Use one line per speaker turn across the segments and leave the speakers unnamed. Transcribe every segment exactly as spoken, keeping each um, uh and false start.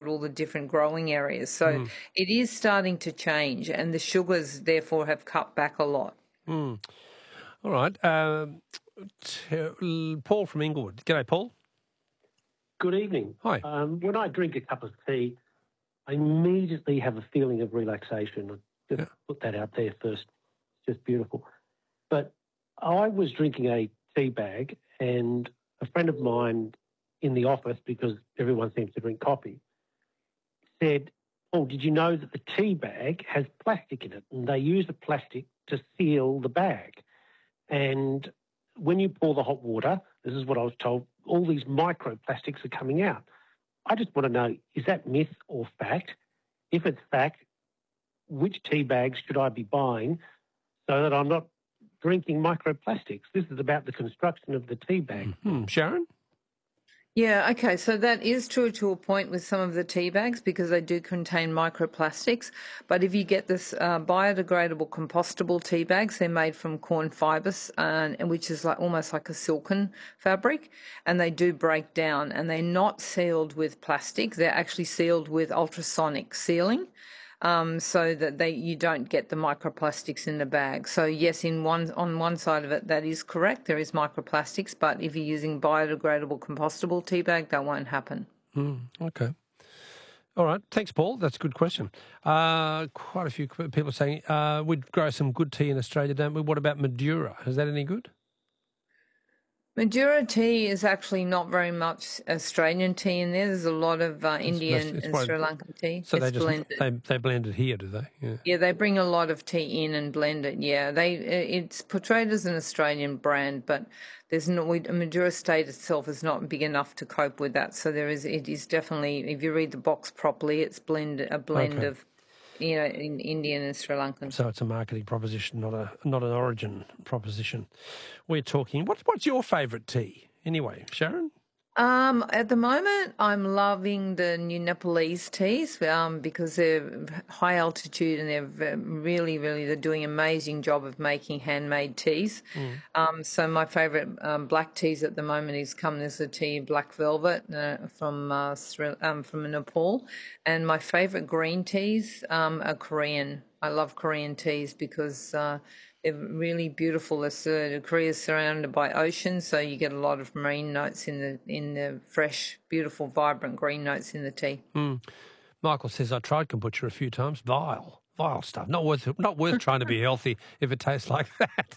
all the different growing areas. So
Mm.
it is starting to change, and the sugars therefore have cut back a lot.
Mm. All right. Um, t- Paul from Inglewood. G'day, Paul.
Good evening.
Hi.
Um, when I drink a cup of tea, I immediately have a feeling of relaxation. I'll just
Yeah.
put that out there first. It's just beautiful. But I was drinking a tea bag, and a friend of mine in the office, because everyone seems to drink coffee, said, "Oh, did you know that the tea bag has plastic in it?" And they use the plastic to seal the bag. And when you pour the hot water, this is what I was told, all these microplastics are coming out. I just want to know, is that myth or fact? If it's fact, which tea bags should I be buying so that I'm not drinking microplastics? This is about the construction of the tea bag.
Mm-hmm. Sharon?
Yeah, okay, so that is true to a point with some of the tea bags because they do contain microplastics. But if you get this uh, biodegradable compostable tea bags, they're made from corn fibres, uh, which is like almost like a silken fabric, and they do break down, and they're not sealed with plastic. They're actually sealed with ultrasonic sealing. Um, so that they you don't get the microplastics in the bag. So yes, in one on one side of it, that is correct. There is microplastics, but if you're using biodegradable compostable tea bag, that won't happen.
Mm, okay. All right. Thanks, Paul. That's a good question. Uh, quite a few people are saying uh, we'd grow some good tea in Australia, don't we? What about Madura? Is that any good?
Madura tea is actually not very much Australian tea in there. There's a lot of uh, Indian
it's
and
quite-
Sri Lankan tea.
So
it's
they just
blended.
they they blend it here, do they? Yeah.
Yeah, they bring a lot of tea in and blend it. Yeah, they it's portrayed as an Australian brand, but there's no we, Madura State itself is not big enough to cope with that. So there is it is definitely, if you read the box properly, it's blend a blend
Okay.
of you know in Indian and Sri Lankan.
So it's a marketing proposition, not a not an origin proposition. We're talking. What what's your favourite tea anyway, Sharon?
Um, at the moment, I'm loving the new Nepalese teas um, because they're high altitude and they're ve- really, really, they're doing an amazing job of making handmade teas. Um, so my favourite um, black teas at the moment is Kamnisa tea, Black Velvet uh, from uh, Sri- um, from Nepal, and my favourite green teas um, are Korean. I love Korean teas because uh, they're really beautiful. It's, uh, Korea is surrounded by ocean, so you get a lot of marine notes in the in the fresh, beautiful, vibrant green notes in the tea.
Mm. Michael says I tried kombucha a few times. Vile, vile stuff. Not worth not worth trying to be healthy if it tastes like that.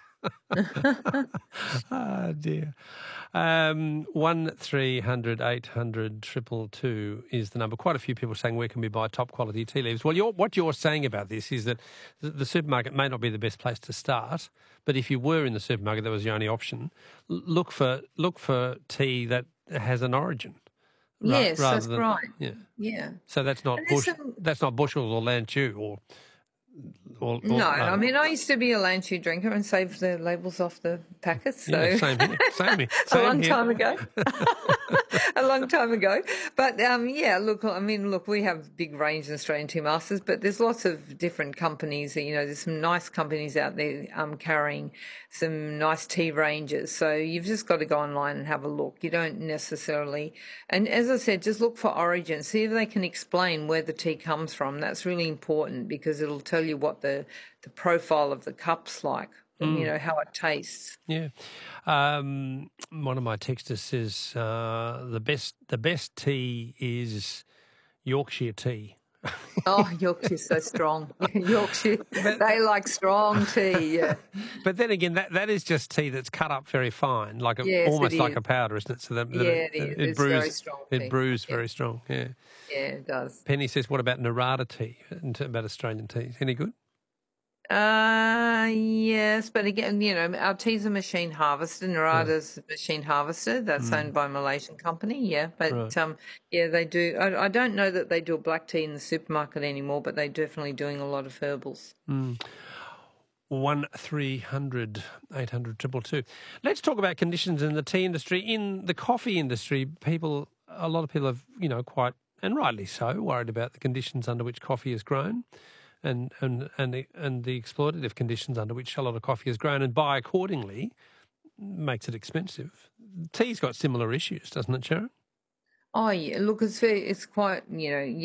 Oh dear. Um, one three hundred eight hundred triple two is the number. Quite a few people saying where can we buy top quality tea leaves. Well, you're, what you're saying about this is that the, the supermarket may not be the best place to start, but if you were in the supermarket, that was your only option. l- Look for look for tea that has an origin. ra-
Yes,
rather
that's
than,
right.
Yeah.
Yeah.
So that's not
And there's
bush.
some-
That's not bushels or lanchu or. or, or
No,
uh,
I mean, I used to be a Lanchu drinker and save the labels off the packets. So
yeah, same here. Same here.
a
Same
long
here.
time ago. a long time ago. But um, yeah, look, I mean, look, we have big range in Australian Tea Masters, but there's lots of different companies. You know, there's some nice companies out there um, carrying some nice tea ranges. So you've just got to go online and have a look. You don't necessarily, and as I said, just look for origin. See if they can explain where the tea comes from. That's really important because it'll tell you what the the profile of the cup's like. And, you know, how it tastes.
Yeah. Um, one of my texters says uh, the best the best tea is Yorkshire tea.
Oh, Yorkshire's so strong. Yorkshire, they like strong tea, yeah.
But then again, that, that is just tea that's cut up very fine, like a,
Yes,
almost
it
like
is.
a powder, isn't it? So that, that
Yeah,
it,
it is.
it
It's
brews,
very strong tea.
It brews
Yeah.
very strong. Yeah.
Yeah, it does.
Penny says, what about Narada tea? About Australian teas, any good?
Uh, yes, but again, you know, our teas are machine harvested. Narada's machine harvested. That's owned by a Malaysian company, yeah. But,
Right.
um, yeah, they do. I, I don't know that they do a black tea in the supermarket anymore, but they're definitely doing a lot of herbals.
One three hundred eight hundred triple two. Let's talk about conditions in the tea industry. In the coffee industry, people, a lot of people have, you know, quite, and rightly so, worried about the conditions under which coffee is grown and, and, and, the, and the exploitative conditions under which a lot of coffee is grown, and buy accordingly makes it expensive. Tea's got similar issues, doesn't it, Sharon?
Oh, yeah. Look, it's very, it's quite, you know,